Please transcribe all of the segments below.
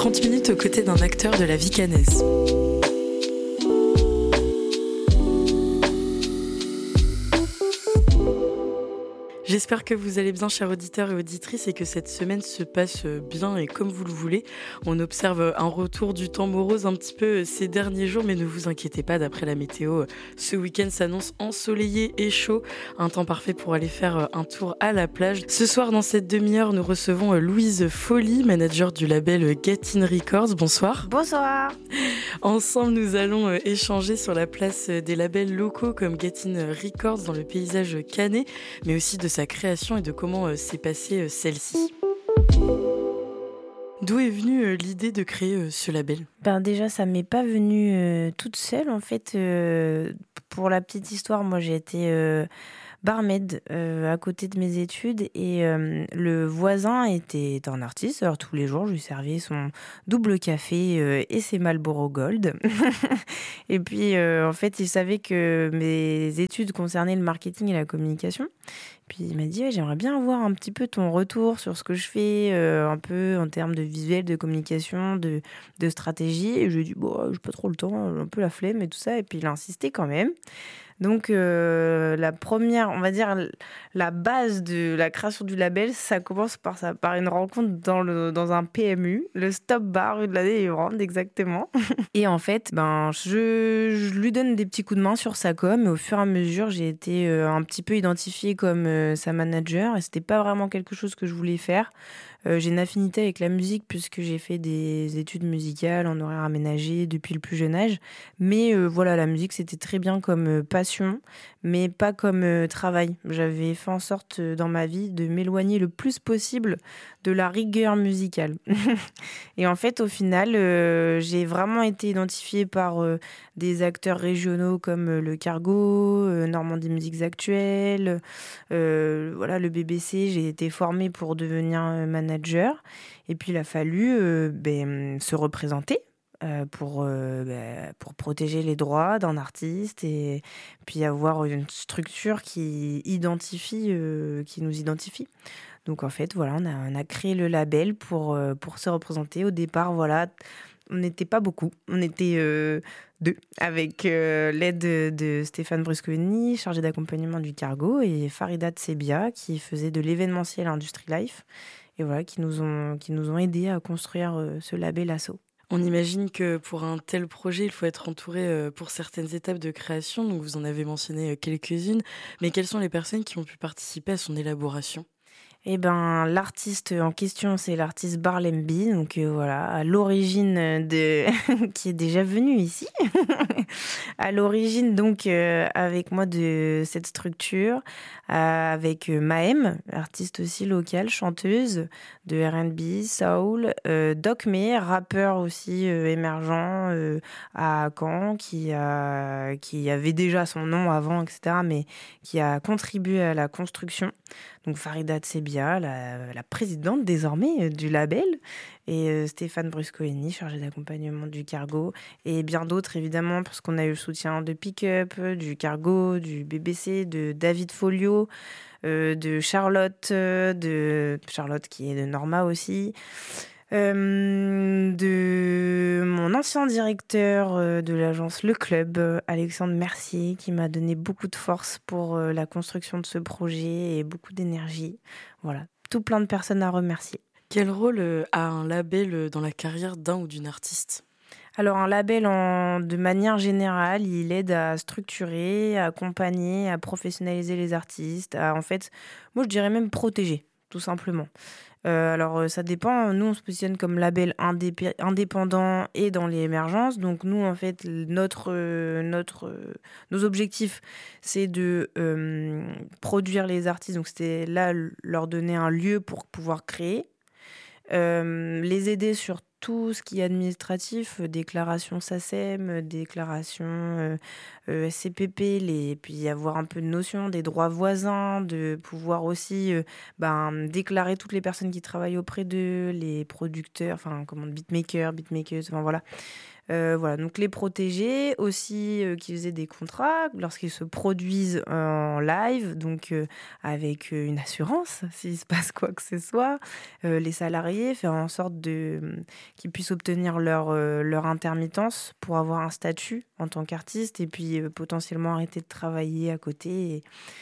30 minutes aux côtés d'un acteur de la vie caennaise. J'espère que vous allez bien, chers auditeurs et auditrices, et que cette semaine se passe bien et comme vous le voulez. On observe un retour du temps morose un petit peu ces derniers jours, mais ne vous inquiétez pas, d'après la météo, ce week-end s'annonce ensoleillé et chaud. Un temps parfait pour aller faire un tour à la plage. Ce soir, dans cette demi-heure, nous recevons Louise Folly, manager du label Get In Records. Bonsoir. Bonsoir. Ensemble, nous allons échanger sur la place des labels locaux comme Get In Records dans le paysage caennais, mais aussi de sa création et de comment s'est passée celle-ci. D'où est venue l'idée de créer ce label ? Déjà, ça m'est pas venu toute seule. En fait, pour la petite histoire, moi j'ai été barmaid à côté de mes études et le voisin était un artiste. Alors tous les jours, je lui servais son double café et ses Marlboro Gold. Et puis, en fait, il savait que mes études concernaient le marketing et la communication. Puis il m'a dit ouais, j'aimerais bien avoir un petit peu ton retour sur ce que je fais, un peu en termes de visuel, de communication, de stratégie. Et je lui ai dit j'ai pas trop le temps, j'ai un peu la flemme et tout ça. Et puis il a insisté quand même. Donc la première, on va dire, la base de la création du label, ça commence par une rencontre dans un PMU, le Stop Bar rue de la Délivrande, exactement. Et en fait, je lui donne des petits coups de main sur sa com, et au fur et à mesure, j'ai été un petit peu identifiée comme sa manager, et c'était pas vraiment quelque chose que je voulais faire. J'ai une affinité avec la musique puisque j'ai fait des études musicales en horaire aménagé depuis le plus jeune âge. Mais voilà, la musique, c'était très bien comme passion, mais pas comme travail. J'avais fait en sorte dans ma vie de m'éloigner le plus possible de la rigueur musicale. Et en fait, au final, j'ai vraiment été identifiée par des acteurs régionaux comme le Cargo, Normandie Musiques Actuelles, voilà, le BBC. J'ai été formée pour devenir manager. Et puis, il a fallu se représenter pour protéger les droits d'un artiste et puis avoir une structure qui nous identifie. Donc, en fait, voilà, on a créé le label pour se représenter. Au départ, voilà, on n'était pas beaucoup. On était deux, avec l'aide de Stéphane Bruscolini, chargé d'accompagnement du Cargo, et Farida Tsebia, qui faisait de l'événementiel Industry Life. Et voilà, qui nous ont aidés à construire ce label Asso. On imagine que pour un tel projet, il faut être entouré pour certaines étapes de création. Donc vous en avez mentionné quelques-unes. Mais quelles sont les personnes qui ont pu participer à son élaboration ? L'artiste en question, c'est l'artiste Barlemby, donc voilà, à l'origine qui est déjà venu ici, à l'origine donc avec moi de cette structure, avec Maëm, artiste aussi locale, chanteuse de R&B, soul, Doc May, rappeur aussi émergent à Caen, qui avait déjà son nom avant, etc., mais qui a contribué à la construction. Donc Farida Tsebia, la présidente désormais du label, et Stéphane Bruscolini, chargé d'accompagnement du Cargo, et bien d'autres évidemment, parce qu'on a eu le soutien de Pick Up, du Cargo, du BBC, de David Folio, de Charlotte qui est de Norma aussi. De mon ancien directeur de l'agence Le Club, Alexandre Mercier, qui m'a donné beaucoup de force pour la construction de ce projet et beaucoup d'énergie. Voilà, tout plein de personnes à remercier. Quel rôle a un label dans la carrière d'un ou d'une artiste ? Alors un label, de manière générale, il aide à structurer, à accompagner, à professionnaliser les artistes, en fait, moi je dirais même protéger, tout simplement. Alors ça dépend, nous on se positionne comme label indépendant et dans les émergences, donc nous en fait nos objectifs c'est de produire les artistes, donc c'était là leur donner un lieu pour pouvoir créer, les aider sur tout ce qui est administratif, déclaration SACEM, déclaration SCPP, puis avoir un peu de notion des droits voisins, de pouvoir aussi déclarer toutes les personnes qui travaillent auprès d'eux, les producteurs, beatmakers, enfin voilà. Voilà, donc les protéger, aussi qu'ils faisaient des contrats lorsqu'ils se produisent en live, donc avec une assurance s'il se passe quoi que ce soit. Les salariés, faire en sorte qu'ils puissent obtenir leur intermittence pour avoir un statut en tant qu'artiste et puis potentiellement arrêter de travailler à côté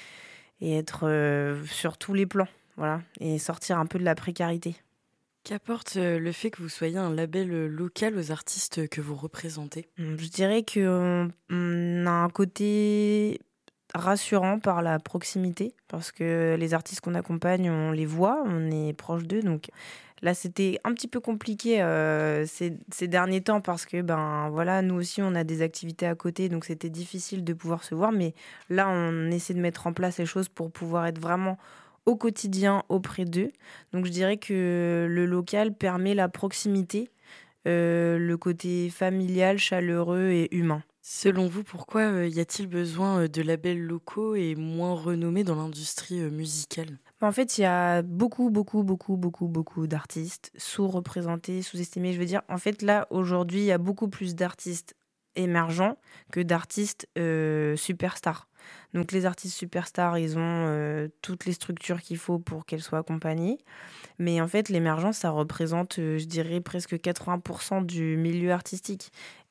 et être sur tous les plans, voilà, et sortir un peu de la précarité. Qu'apporte le fait que vous soyez un label local aux artistes que vous représentez? Je dirais qu'on a un côté rassurant par la proximité, parce que les artistes qu'on accompagne, on les voit, on est proche d'eux. Donc là, c'était un petit peu compliqué ces derniers temps parce que voilà, nous aussi, on a des activités à côté, donc c'était difficile de pouvoir se voir. Mais là, on essaie de mettre en place les choses pour pouvoir être vraiment au quotidien auprès d'eux. Donc je dirais que le local permet la proximité, le côté familial, chaleureux et humain. Selon vous, pourquoi y a-t-il besoin de labels locaux et moins renommés dans l'industrie musicale? En fait, il y a beaucoup, beaucoup, beaucoup, beaucoup, beaucoup d'artistes sous-représentés, sous-estimés. Je veux dire, en fait, là, aujourd'hui, il y a beaucoup plus d'artistes émergents que d'artistes superstars. Donc, les artistes superstars, ils ont toutes les structures qu'il faut pour qu'elles soient accompagnées. Mais en fait, l'émergence, ça représente, je dirais, presque 80% du milieu artistique.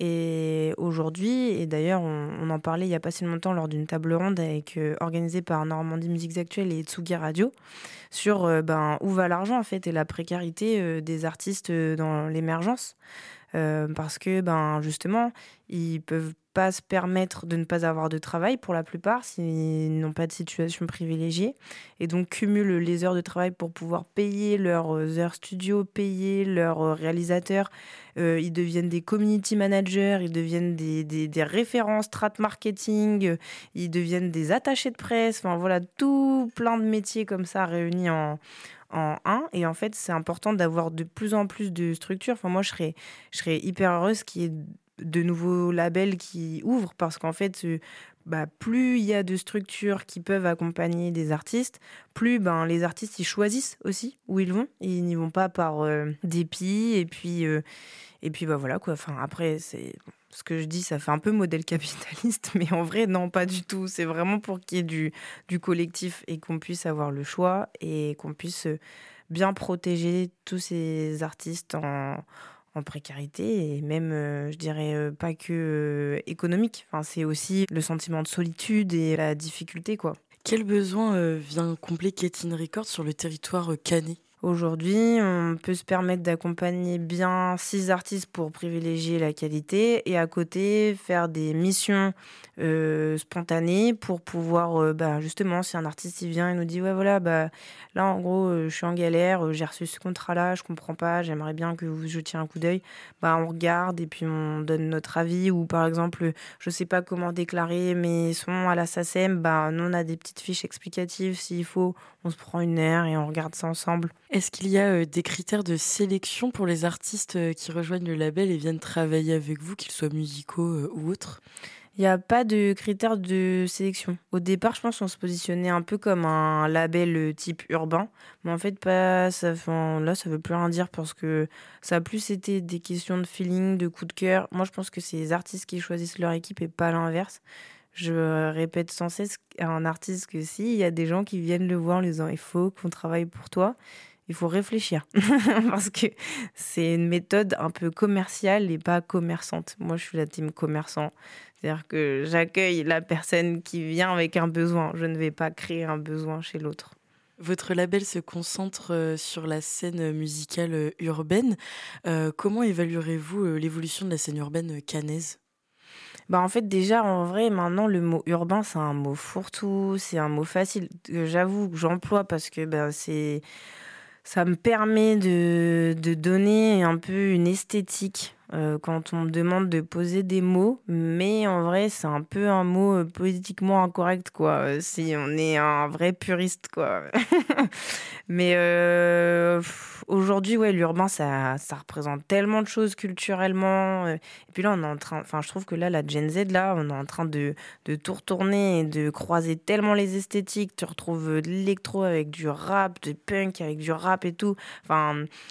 Et aujourd'hui, et d'ailleurs, on en parlait il n'y a pas si longtemps lors d'une table ronde organisée par Normandie Musiques Actuelles et Tsugi Radio, sur où va l'argent, en fait, et la précarité des artistes dans l'émergence. Parce que, justement, ils peuvent pas se permettre de ne pas avoir de travail pour la plupart s'ils n'ont pas de situation privilégiée et donc cumulent les heures de travail pour pouvoir payer leurs heures studio, payer leurs réalisateurs. Ils deviennent des community managers, ils deviennent des référents strat marketing, ils deviennent des attachés de presse, enfin voilà, tout plein de métiers comme ça réunis en un. Et en fait, c'est important d'avoir de plus en plus de structures. Enfin, moi, je serais hyper heureuse qu'il y ait de nouveaux labels qui ouvrent parce qu'en fait, plus il y a de structures qui peuvent accompagner des artistes, plus les artistes ils choisissent aussi où ils vont. Ils n'y vont pas par dépit et puis voilà quoi. Enfin, après, ce que je dis, ça fait un peu modèle capitaliste, mais en vrai, non, pas du tout. C'est vraiment pour qu'il y ait du collectif et qu'on puisse avoir le choix et qu'on puisse bien protéger tous ces artistes en précarité et même, je dirais, pas que économique. Enfin, c'est aussi le sentiment de solitude et la difficulté, quoi. Quel besoin vient combler Ketin Records sur le territoire canet? Aujourd'hui, on peut se permettre d'accompagner bien 6 artistes pour privilégier la qualité et à côté faire des missions spontanées pour pouvoir, justement, si un artiste il vient et nous dit ouais voilà là en gros je suis en galère, j'ai reçu ce contrat-là, je comprends pas, j'aimerais bien que vous jetiez un coup d'œil, on regarde et puis on donne notre avis ou par exemple je sais pas comment déclarer mes sons à la SACEM, nous on a des petites fiches explicatives s'il faut, on se prend une heure et on regarde ça ensemble. Est-ce qu'il y a des critères de sélection pour les artistes qui rejoignent le label et viennent travailler avec vous, qu'ils soient musicaux ou autres? Il n'y a pas de critères de sélection. Au départ, je pense qu'on se positionnait un peu comme un label type urbain. Mais en fait, pas, là, ça veut plus rien dire parce que ça a plus été des questions de feeling, de coup de cœur. Moi, je pense que c'est les artistes qui choisissent leur équipe et pas l'inverse. Je répète sans cesse à un artiste que si, il y a des gens qui viennent le voir en lui disant « il faut qu'on travaille pour toi », il faut réfléchir parce que c'est une méthode un peu commerciale et pas commerçante. Moi, je suis la team commerçant. C'est-à-dire que j'accueille la personne qui vient avec un besoin. Je ne vais pas créer un besoin chez l'autre. Votre label se concentre sur la scène musicale urbaine. Comment évaluerez-vous l'évolution de la scène urbaine caennaise ? En fait, déjà, en vrai, maintenant, le mot urbain, c'est un mot fourre-tout, c'est un mot facile que j'avoue que j'emploie parce que ça me permet de donner un peu une esthétique quand on me demande de poser des mots, mais en vrai, c'est un peu un mot politiquement incorrect, quoi, si on est un vrai puriste, quoi. Mais aujourd'hui, ouais, l'urbain, ça représente tellement de choses culturellement. Et puis là, on est en train, enfin, je trouve que là, la Gen Z, là, on est en train de tout retourner et de croiser tellement les esthétiques. Tu retrouves de l'électro avec du rap, du punk avec du rap et tout. Enfin,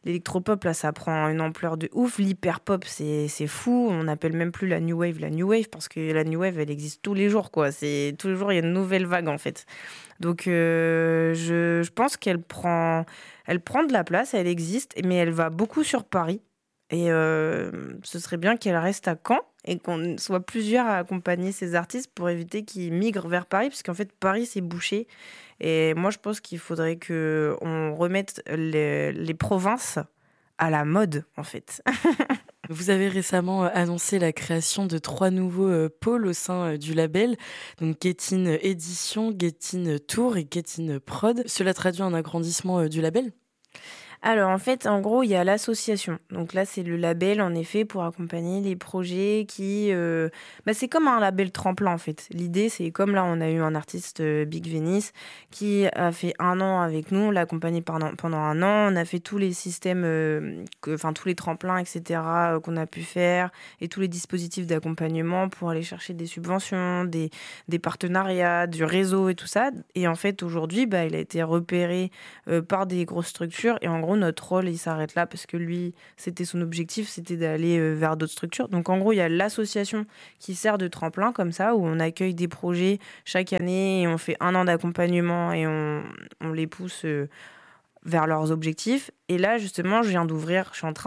l'électropop, là, ça prend une ampleur de ouf. L'hyperpop, c'est fou. On n'appelle même plus la new wave parce que la new wave, elle existe tous les jours, quoi. Tous les jours, il y a une nouvelle vague, en fait. Donc, je pense elle prend de la place, elle existe, mais elle va beaucoup sur Paris. Et ce serait bien qu'elle reste à Caen et qu'on soit plusieurs à accompagner ces artistes pour éviter qu'ils migrent vers Paris, parce qu'en fait, Paris, c'est bouché. Et moi, je pense qu'il faudrait qu'on remette les provinces à la mode, en fait. Vous avez récemment annoncé la création de 3 nouveaux pôles au sein du label, donc Getin Édition, Getin Tour et Getin Prod. Cela traduit un agrandissement du label ? Alors en fait, en gros, il y a l'association. Donc là, c'est le label, en effet, pour accompagner les projets qui... c'est comme un label tremplin, en fait. L'idée, c'est comme là, on a eu un artiste, Big Venice, qui a fait 1 an avec nous. On l'a accompagné pendant 1 an. On a fait tous les systèmes, tous les tremplins, etc., qu'on a pu faire, et tous les dispositifs d'accompagnement pour aller chercher des subventions, des partenariats, du réseau et tout ça. Et en fait, aujourd'hui, il a été repéré par des grosses structures. Et en gros, notre rôle, il s'arrête là parce que lui, c'était son objectif, c'était d'aller vers d'autres structures. Donc en gros, il y a l'association qui sert de tremplin comme ça, où on accueille des projets chaque année et on fait 1 an d'accompagnement et on les pousse vers leurs objectifs. Et là, justement, je viens d'ouvrir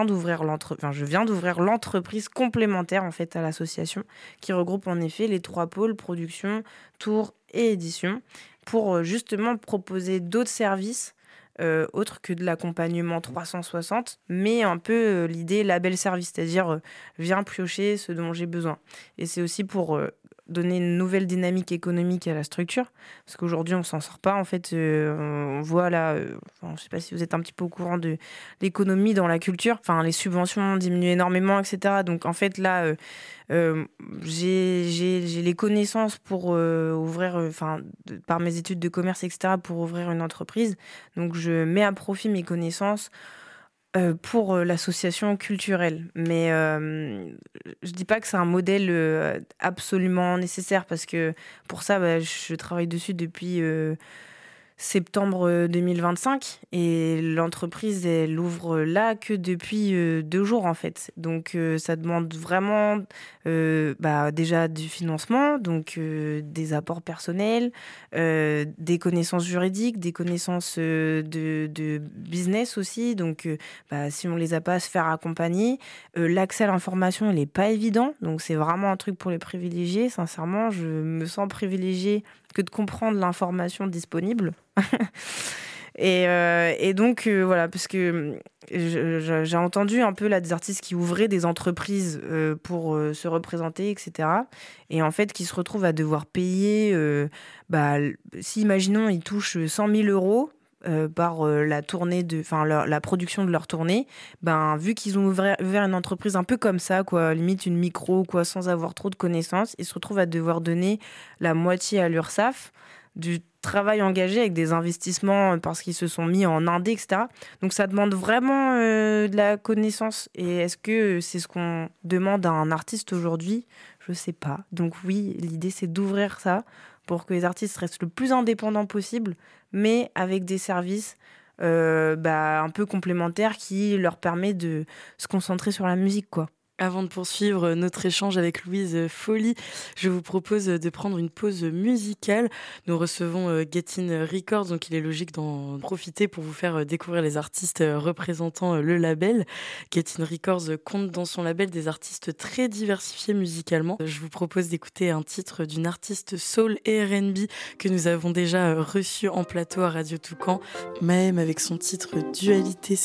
l'entreprise complémentaire en fait à l'association qui regroupe en effet les 3 pôles production, tour et édition pour justement proposer d'autres services autre que de l'accompagnement 360, mais un peu l'idée label service, c'est-à-dire viens piocher ce dont j'ai besoin. Et c'est aussi pour donner une nouvelle dynamique économique à la structure, parce qu'aujourd'hui on s'en sort pas. En fait, on voit là, je sais pas si vous êtes un petit peu au courant de l'économie dans la culture, enfin les subventions diminuent énormément, etc. Donc en fait là, j'ai les connaissances pour ouvrir, par mes études de commerce, etc., pour ouvrir une entreprise. Donc je mets à profit mes connaissances pour l'association culturelle. Mais je dis pas que c'est un modèle absolument nécessaire, parce que pour ça, je travaille dessus depuis septembre 2025 et l'entreprise, elle ouvre là que depuis 2 jours en fait. Donc ça demande vraiment déjà du financement, donc des apports personnels, des connaissances juridiques, des connaissances de business aussi. Donc si on les a pas, à se faire accompagner. L'accès à l'information, il est pas évident, donc c'est vraiment un truc pour les privilégiés. Sincèrement, je me sens privilégiée que de comprendre l'information disponible. et donc voilà, parce que j'ai entendu un peu là des artistes qui ouvraient des entreprises pour se représenter, etc. Et en fait qui se retrouvent à devoir payer si imaginons ils touchent 100 000 euros par la tournée la production de leur tournée, vu qu'ils ont ouvert une entreprise un peu comme ça, quoi, limite une micro, quoi, sans avoir trop de connaissances, ils se retrouvent à devoir donner la moitié à l'URSSAF du travail engagé avec des investissements parce qu'ils se sont mis en indé, etc. Donc ça demande vraiment de la connaissance. Et est-ce que c'est ce qu'on demande à un artiste aujourd'hui ? Je sais pas. Donc oui, l'idée c'est d'ouvrir ça pour que les artistes restent le plus indépendants possible, mais avec des services un peu complémentaires qui leur permettent de se concentrer sur la musique, quoi. Avant de poursuivre notre échange avec Louise Folly, je vous propose de prendre une pause musicale. Nous recevons Getin Records, donc il est logique d'en profiter pour vous faire découvrir les artistes représentant le label. Getin Records compte dans son label des artistes très diversifiés musicalement. Je vous propose d'écouter un titre d'une artiste soul et R&B que nous avons déjà reçu en plateau à Radio Toucan, Maëm avec son titre Dualité.